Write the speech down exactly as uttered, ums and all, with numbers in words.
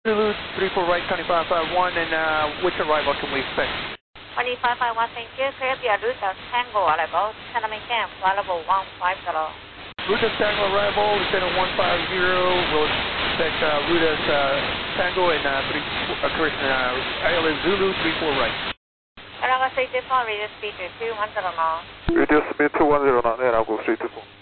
Zulu three four right, twenty-five five one, and uh, which arrival can we expect? twenty-five five one, thank you. Clear via route of Tango arrival, Cinnamon Camp, flight level one five zero. Route of Tango arrival, Lieutenant one five zero, we'll expect uh, route of uh, Tango and uh, three, uh, correction, uh, I L S Zulu three four right. Arrival three two four, reduce speed to two one zero knots. Reduce speed to one zero knots, and I'll go straight to four.